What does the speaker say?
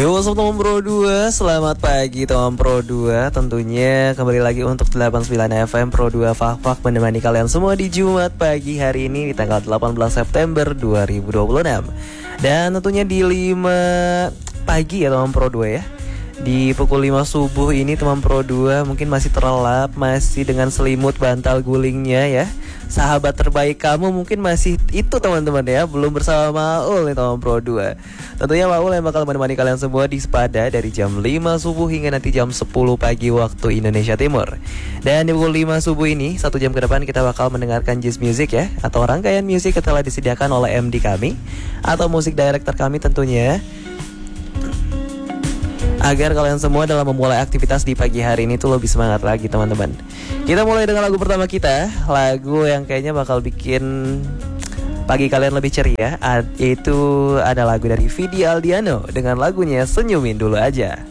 Yo, what's up teman Pro 2. Selamat pagi teman Pro 2. Tentunya kembali lagi untuk 89 FM Pro 2 Fak menemani kalian semua di Jumat pagi hari ini di tanggal 18 September 2026. Dan tentunya di 5 pagi ya teman Pro 2 ya. Di pukul 5 subuh ini teman Pro 2 mungkin masih terlelap, masih dengan selimut bantal gulingnya ya. Sahabat terbaik kamu mungkin masih itu teman-teman ya, belum bersama Maul nih teman Pro 2. Tentunya Maul yang bakal menemani kalian semua di Sepada dari jam 5 subuh hingga nanti jam 10 pagi waktu Indonesia Timur. Dan di pukul 5 subuh ini, 1 jam ke depan kita bakal mendengarkan Just Music ya, atau rangkaian musik yang telah disediakan oleh MD kami atau musik director kami tentunya, agar kalian semua dalam memulai aktivitas di pagi hari ini tuh lebih semangat lagi teman-teman. Kita mulai dengan lagu pertama kita, lagu yang kayaknya bakal bikin pagi kalian lebih ceria. Itu ada lagu dari Vidi Aldiano dengan lagunya Senyumin Dulu Aja.